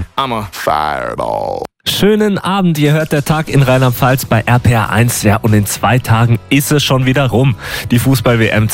I'm a fireball. Schönen Abend, ihr hört der Tag in Rheinland-Pfalz bei RPR1. Ja, und in 2 Tagen ist es schon wieder rum. Die Fußball-WM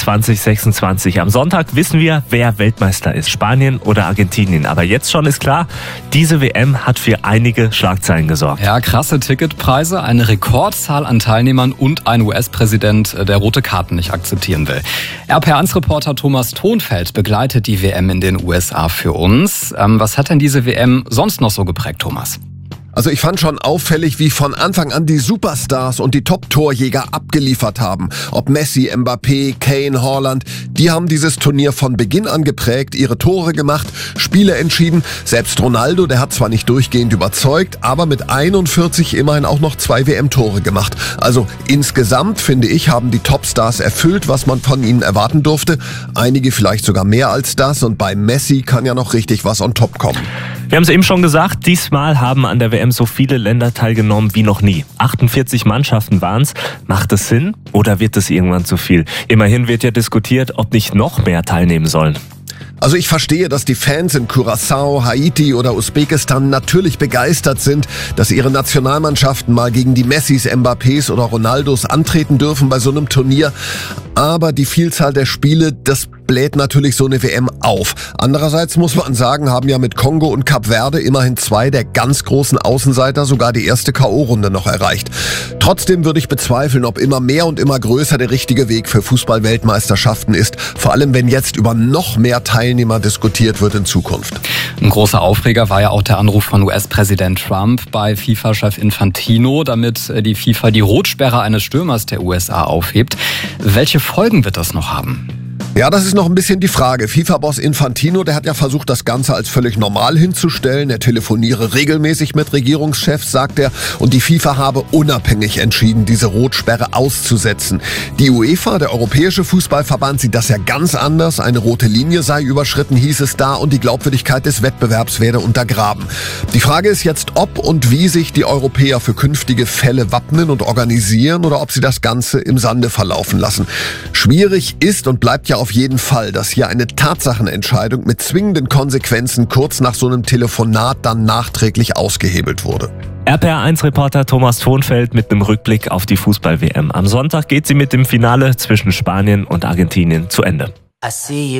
2026. Am Sonntag wissen wir, wer Weltmeister ist. Spanien oder Argentinien. Aber jetzt schon ist klar, diese WM hat für einige Schlagzeilen gesorgt. Ja, krasse Ticketpreise, eine Rekordzahl an Teilnehmern und ein US-Präsident, der rote Karten nicht akzeptieren will. RPR1-Reporter Thomas Thonfeld begleitet die WM in den USA für uns. Was hat denn diese WM sonst noch so geprägt, Thomas? Also ich fand schon auffällig, wie von Anfang an die Superstars und die Top-Torjäger abgeliefert haben. Ob Messi, Mbappé, Kane, Haaland, die haben dieses Turnier von Beginn an geprägt, ihre Tore gemacht, Spiele entschieden. Selbst Ronaldo, der hat zwar nicht durchgehend überzeugt, aber mit 41 immerhin auch noch 2 WM-Tore gemacht. Also insgesamt, finde ich, haben die Topstars erfüllt, was man von ihnen erwarten durfte. Einige vielleicht sogar mehr als das, und bei Messi kann ja noch richtig was on top kommen. Wir haben es eben schon gesagt, diesmal haben an der WM so viele Länder teilgenommen wie noch nie. 48 Mannschaften waren es. Macht es Sinn oder wird es irgendwann zu viel? Immerhin wird ja diskutiert, ob nicht noch mehr teilnehmen sollen. Also ich verstehe, dass die Fans in Curaçao, Haiti oder Usbekistan natürlich begeistert sind, dass ihre Nationalmannschaften mal gegen die Messis, Mbappés oder Ronaldos antreten dürfen bei so einem Turnier. Aber die Vielzahl der Spiele, das bläht natürlich so eine WM auf. Andererseits muss man sagen, haben ja mit Kongo und Kap Verde immerhin 2 der ganz großen Außenseiter sogar die erste K.O.-Runde noch erreicht. Trotzdem würde ich bezweifeln, ob immer mehr und immer größer der richtige Weg für Fußball-Weltmeisterschaften ist. Vor allem, wenn jetzt über noch mehr Teilnehmer diskutiert wird in Zukunft. Ein großer Aufreger war ja auch der Anruf von US-Präsident Trump bei FIFA-Chef Infantino, damit die FIFA die Rotsperre eines Stürmers der USA aufhebt. Welche Folgen wird das noch haben? Ja, das ist noch ein bisschen die Frage. FIFA-Boss Infantino, der hat ja versucht, das Ganze als völlig normal hinzustellen. Er telefoniere regelmäßig mit Regierungschefs, sagt er. Und die FIFA habe unabhängig entschieden, diese Rotsperre auszusetzen. Die UEFA, der Europäische Fußballverband, sieht das ja ganz anders. Eine rote Linie sei überschritten, hieß es da, und die Glaubwürdigkeit des Wettbewerbs werde untergraben. Die Frage ist jetzt, ob und wie sich die Europäer für künftige Fälle wappnen und organisieren oder ob sie das Ganze im Sande verlaufen lassen. Schwierig ist und bleibt ja auf jeden Fall, dass hier eine Tatsachenentscheidung mit zwingenden Konsequenzen kurz nach so einem Telefonat dann nachträglich ausgehebelt wurde. RPR1-Reporter Thomas Thonfeld mit einem Rückblick auf die Fußball-WM. Am Sonntag geht sie mit dem Finale zwischen Spanien und Argentinien zu Ende.